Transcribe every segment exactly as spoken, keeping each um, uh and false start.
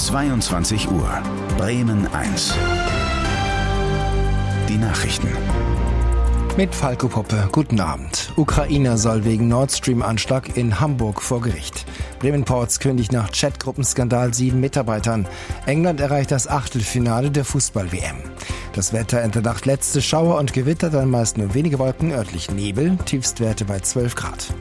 zweiundzwanzig Uhr. Bremen eins. Die Nachrichten. Mit Falco Poppe, guten Abend. Ukrainer soll wegen Nord Stream-Anschlag in Hamburg vor Gericht. Bremen Ports kündigt nach Chatgruppenskandal sieben Mitarbeitern. England erreicht das Achtelfinale der Fußball-W M. Das Wetter in der Nacht letzte Schauer und Gewitter, dann meist nur wenige Wolken, örtlich Nebel, Tiefstwerte bei zwölf Grad.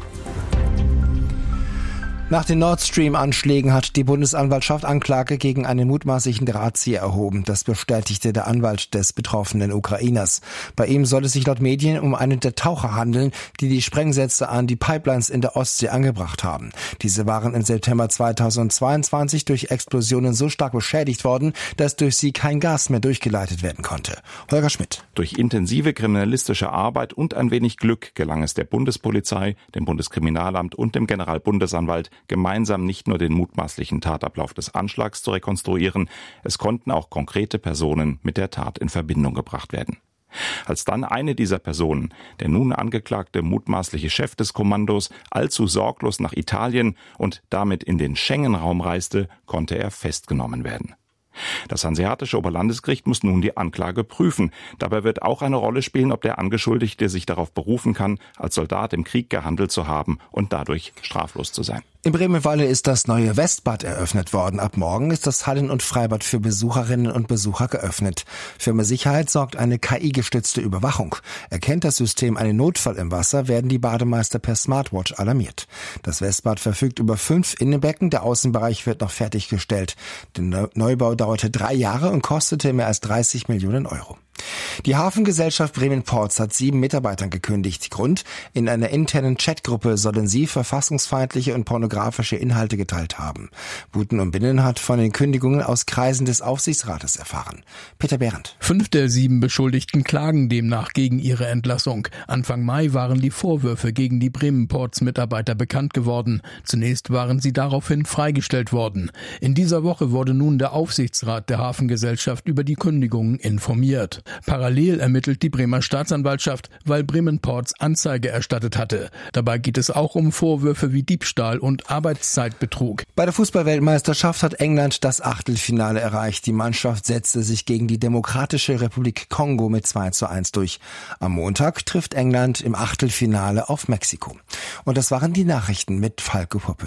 Nach den Nord Stream-Anschlägen hat die Bundesanwaltschaft Anklage gegen einen mutmaßlichen Drahtzieher erhoben. Das bestätigte der Anwalt des betroffenen Ukrainers. Bei ihm soll es sich laut Medien um einen der Taucher handeln, die die Sprengsätze an die Pipelines in der Ostsee angebracht haben. Diese waren im September zweitausendzweiundzwanzig durch Explosionen so stark beschädigt worden, dass durch sie kein Gas mehr durchgeleitet werden konnte. Holger Schmidt. Durch intensive kriminalistische Arbeit und ein wenig Glück gelang es der Bundespolizei, dem Bundeskriminalamt und dem Generalbundesanwalt, gemeinsam nicht nur den mutmaßlichen Tatablauf des Anschlags zu rekonstruieren, es konnten auch konkrete Personen mit der Tat in Verbindung gebracht werden. Als dann eine dieser Personen, der nun angeklagte mutmaßliche Chef des Kommandos, allzu sorglos nach Italien und damit in den Schengen-Raum reiste, konnte er festgenommen werden. Das Hanseatische Oberlandesgericht muss nun die Anklage prüfen. Dabei wird auch eine Rolle spielen, ob der Angeschuldigte sich darauf berufen kann, als Soldat im Krieg gehandelt zu haben und dadurch straflos zu sein. In Bremen-Walle ist das neue Westbad eröffnet worden. Ab morgen ist das Hallen- und Freibad für Besucherinnen und Besucher geöffnet. Für mehr Sicherheit sorgt eine K I-gestützte Überwachung. Erkennt das System einen Notfall im Wasser, werden die Bademeister per Smartwatch alarmiert. Das Westbad verfügt über fünf Innenbecken. Der Außenbereich wird noch fertiggestellt. Der Neubau dauerte drei Jahre und kostete mehr als dreißig Millionen Euro. Die Hafengesellschaft Bremen Ports hat sieben Mitarbeitern gekündigt. Grund: in einer internen Chatgruppe sollen sie verfassungsfeindliche und pornografische Inhalte geteilt haben. Buten und Binnen hat von den Kündigungen aus Kreisen des Aufsichtsrates erfahren. Peter Behrendt. Fünf der sieben Beschuldigten klagen demnach gegen ihre Entlassung. Anfang Mai waren die Vorwürfe gegen die Bremen Ports Mitarbeiter bekannt geworden. Zunächst waren sie daraufhin freigestellt worden. In dieser Woche wurde nun der Aufsichtsrat der Hafengesellschaft über die Kündigungen informiert. Parallel ermittelt die Bremer Staatsanwaltschaft, weil Bremen Ports Anzeige erstattet hatte. Dabei geht es auch um Vorwürfe wie Diebstahl und Arbeitszeitbetrug. Bei der Fußball-Weltmeisterschaft hat England das Achtelfinale erreicht. Die Mannschaft setzte sich gegen die Demokratische Republik Kongo mit zwei zu eins durch. Am Montag trifft England im Achtelfinale auf Mexiko. Und das waren die Nachrichten mit Falco Poppe.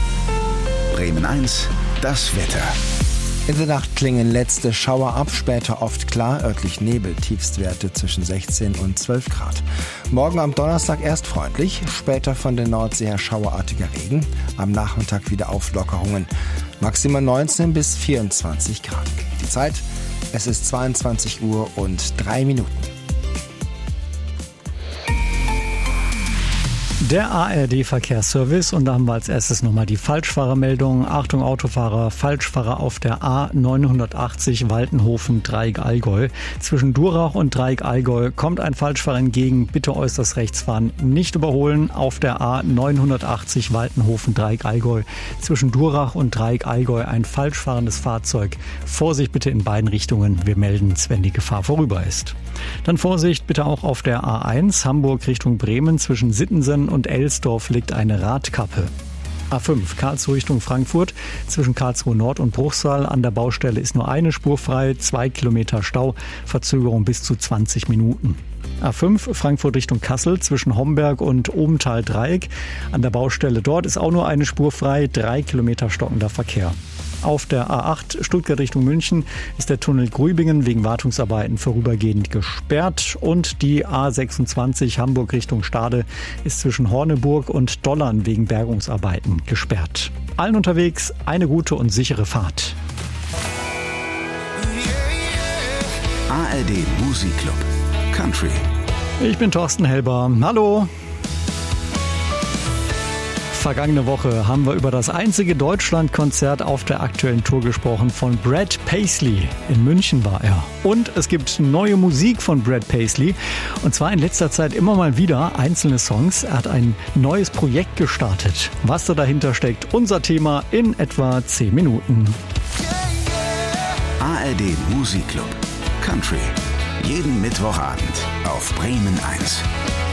Bremen eins, das Wetter. In der Nacht klingen letzte Schauer ab, später oft klar, örtlich Nebel, Tiefstwerte zwischen sechzehn und zwölf Grad. Morgen am Donnerstag erst freundlich, später von der Nordsee her schauerartiger Regen, am Nachmittag wieder Auflockerungen, maximal neunzehn bis vierundzwanzig Grad. Die Zeit, es ist zweiundzwanzig Uhr und drei Minuten. Der A R D-Verkehrsservice, und da haben wir als erstes nochmal die Falschfahrermeldung. Achtung Autofahrer, Falschfahrer auf der A neunhundertachtzig Waltenhofen Dreieck Allgäu. Zwischen Durach und Dreieck Allgäu kommt ein Falschfahrer entgegen. Bitte äußerst rechts fahren, nicht überholen. Auf der A neunhundertachtzig Waltenhofen Dreieck Allgäu. Zwischen Durach und Dreieck Allgäu ein falsch fahrendes Fahrzeug. Vorsicht bitte in beiden Richtungen. Wir melden es, wenn die Gefahr vorüber ist. Dann Vorsicht bitte auch auf der A eins Hamburg Richtung Bremen. Zwischen Sittensen und Elsdorf liegt eine Radkappe. A fünf Karlsruhe Richtung Frankfurt. Zwischen Karlsruhe Nord und Bruchsal an der Baustelle ist nur eine Spur frei. Zwei Kilometer Stau, Verzögerung bis zu zwanzig Minuten. A fünf Frankfurt Richtung Kassel zwischen Homberg und Obenthal-Dreieck. An der Baustelle dort ist auch nur eine Spur frei. Drei Kilometer stockender Verkehr. Auf der A acht Stuttgart Richtung München ist der Tunnel Grübingen wegen Wartungsarbeiten vorübergehend gesperrt. Und die A sechsundzwanzig Hamburg Richtung Stade ist zwischen Horneburg und Dollern wegen Bergungsarbeiten gesperrt. Allen unterwegs eine gute und sichere Fahrt. A R D Musikclub Country. Ich bin Thorsten Helber. Hallo! Vergangene Woche haben wir über das einzige Deutschlandkonzert auf der aktuellen Tour gesprochen von Brad Paisley. In München war er. Und es gibt neue Musik von Brad Paisley. Und zwar in letzter Zeit immer mal wieder einzelne Songs. Er hat ein neues Projekt gestartet. Was da dahinter steckt, unser Thema in etwa zehn Minuten. A R D Musikclub Country. Jeden Mittwochabend auf Bremen eins.